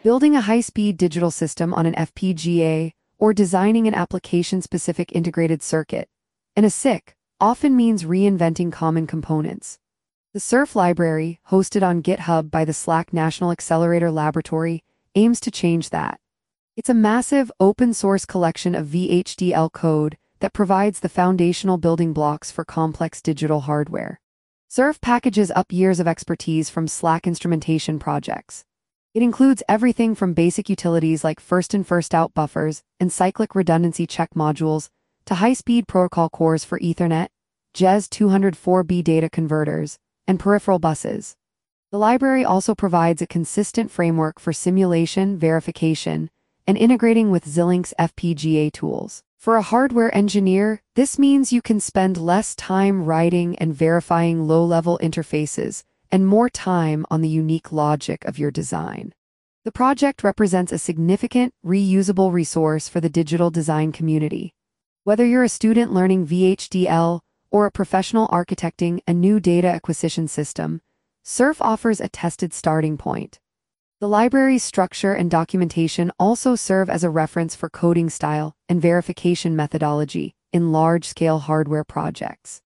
Building a high-speed digital system on an FPGA, or designing an application-specific integrated circuit, in a SIC, often means reinventing common components. The Surf library, hosted on GitHub by the SLAC National Accelerator Laboratory, aims to change that. It's a massive, open-source collection of VHDL code that provides the foundational building blocks for complex digital hardware. Surf packages up years of expertise from SLAC instrumentation projects. It includes everything from basic utilities like first in first out buffers and cyclic redundancy check modules to high-speed protocol cores for Ethernet, JES 204B data converters, and peripheral buses. The library also provides a consistent framework for simulation, verification, and integrating with Xilinx FPGA tools. For a hardware engineer, this means you can spend less time writing and verifying low-level interfaces and more time on the unique logic of your design. The project represents a significant, reusable resource for the digital design community. Whether you're a student learning VHDL or a professional architecting a new data acquisition system, Surf offers a tested starting point. The library's structure and documentation also serve as a reference for coding style and verification methodology in large-scale hardware projects.